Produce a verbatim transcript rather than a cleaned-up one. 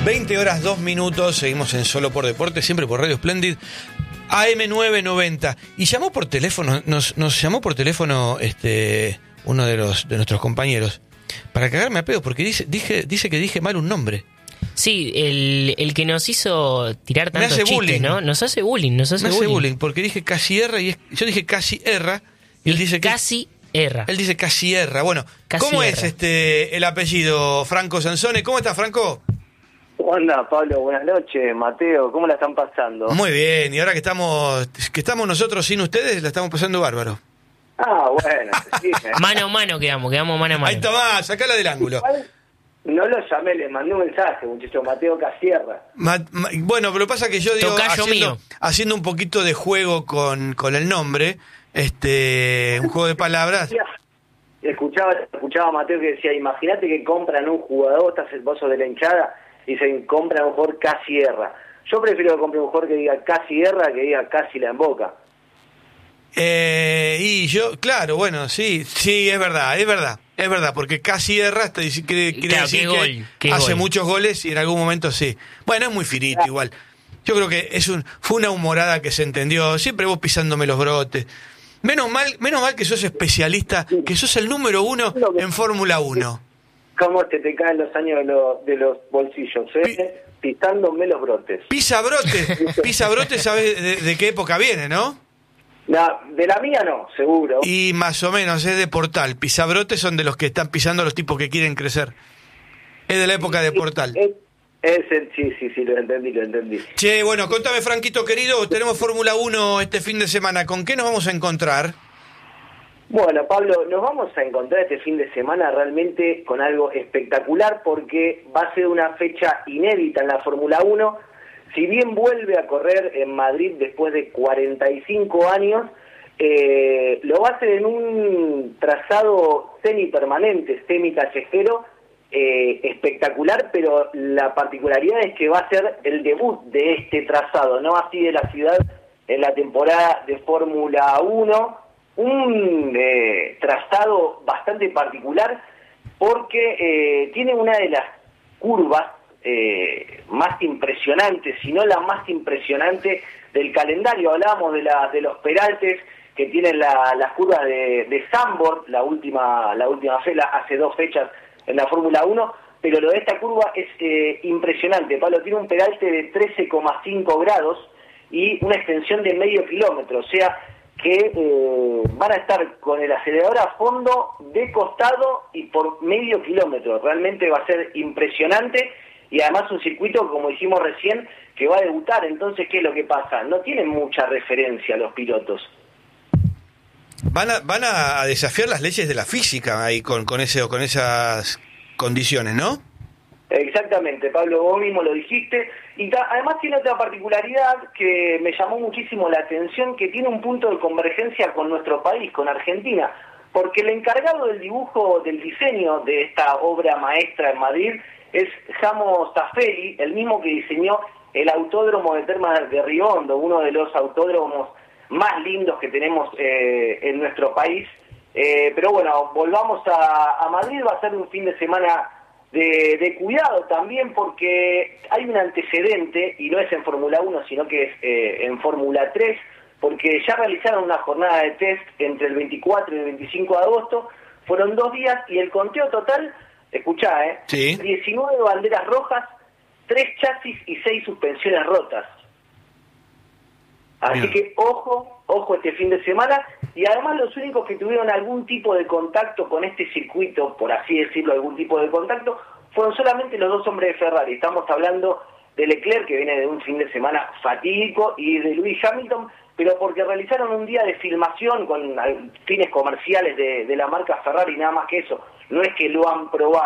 veinte horas, dos minutos, seguimos en Solo por Deporte, siempre por Radio Splendid, A M novecientos noventa. Y llamó por teléfono, nos, nos llamó por teléfono este uno de los de nuestros compañeros para cagarme a pedo, porque dice, dije, dice que dije mal un nombre. Sí, el, el que nos hizo tirar tantos hace chistes, bullying. ¿no? Nos hace bullying, nos hace Me hace bullying. bullying, porque dije casi erra y es, yo dije casi erra y él dice que, Casi erra. él dice casi erra. Bueno, Casi ¿cómo erra. es este el apellido Franco Sansone? ¿Cómo estás, Franco? ¿Cómo anda, Pablo? Buenas noches, Mateo. ¿Cómo la están pasando? Muy bien, y ahora que estamos que estamos nosotros sin ustedes, la estamos pasando bárbaro. Ah, bueno, sí. Mano a mano quedamos, quedamos mano a mano. Ahí Tomás, sacala del ángulo. No lo llamé, le mandé un mensaje, muchacho, Mateo Casierra. Ma- ma- bueno, pero pasa que yo digo, Tocayo haciendo, mío. haciendo un poquito de juego con, con el nombre, este un juego de palabras. Escuchaba, escuchaba a Mateo que decía, imagínate que compran un jugador, estás vos sos de la hinchada, y dicen, compran un jugador Casierra. Yo prefiero que compre un jugador que diga Casierra que diga casi la emboca. Eh, y yo, claro, bueno, sí, sí, es verdad, es verdad, es verdad, porque casi erra hasta dice- quiere, quiere Claro, decir qué que gol, qué hace gol. muchos goles y en algún momento sí. Bueno, es muy finito igual. Yo creo que es un fue una humorada que se entendió, siempre vos pisándome los brotes. Menos mal, menos mal que sos especialista, que sos el número uno en Fórmula uno. ¿Cómo te, te caen los años de, los de los bolsillos, eh? Pisándome los brotes. Pisa brotes, pisa brotes, ¿sabes de, de qué época viene, no? No, de la mía no, seguro. Y más o menos es de Portal. Pisabrotes son de los que están pisando a los tipos que quieren crecer. Es de la época de Portal. Es, es el, sí, sí, sí, lo entendí, lo entendí. Che, bueno, contame, Franquito querido, tenemos Fórmula uno este fin de semana. ¿Con qué nos vamos a encontrar? Bueno, Pablo, nos vamos a encontrar este fin de semana realmente con algo espectacular porque va a ser una fecha inédita en la Fórmula uno. Si bien vuelve a correr en Madrid después de cuarenta y cinco años, eh, lo va a hacer en un trazado semipermanente, semicallejero, eh, espectacular, pero la particularidad es que va a ser el debut de este trazado, no así de la ciudad en la temporada de Fórmula uno, un eh, trazado bastante particular porque eh, tiene una de las curvas Eh, más impresionante, si no la más impresionante del calendario. Hablábamos de, la, de los peraltes que tienen la, las curvas de, de Zandvoort, la última, la última fe, la, hace dos fechas en la Fórmula uno, pero lo de esta curva es eh, impresionante. Pablo, tiene un peralte de trece coma cinco grados y una extensión de medio kilómetro, o sea que eh, van a estar con el acelerador a fondo, de costado y por medio kilómetro. Realmente va a ser impresionante. Y además un circuito, como dijimos recién, que va a debutar. Entonces, ¿qué es lo que pasa? No tienen mucha referencia los pilotos. Van a, van a desafiar las leyes de la física ahí con, con, ese, con esas condiciones, ¿no? Exactamente, Pablo, vos mismo lo dijiste. Y ta, además tiene otra particularidad que me llamó muchísimo la atención, que tiene un punto de convergencia con nuestro país, con Argentina. Porque el encargado del dibujo, del diseño de esta obra maestra en Madrid es Samo Staffelli, el mismo que diseñó el autódromo de Termas de Río Hondo, uno de los autódromos más lindos que tenemos eh, en nuestro país. Eh, pero bueno, volvamos a, a Madrid, va a ser un fin de semana de, de cuidado también porque hay un antecedente, y no es en Fórmula uno, sino que es eh, en Fórmula tres, porque ya realizaron una jornada de test entre el veinticuatro y el veinticinco de agosto, fueron dos días y el conteo total, escuchá, ¿eh? Sí. diecinueve banderas rojas, tres chasis y seis suspensiones rotas. Así Bien. que ojo, ojo este fin de semana. Y además los únicos que tuvieron algún tipo de contacto con este circuito, por así decirlo, algún tipo de contacto, fueron solamente los dos hombres de Ferrari. Estamos hablando de Leclerc, que viene de un fin de semana fatídico, y de Lewis Hamilton, pero porque realizaron un día de filmación con fines comerciales de, de la marca Ferrari, nada más que eso. No es que lo han probado.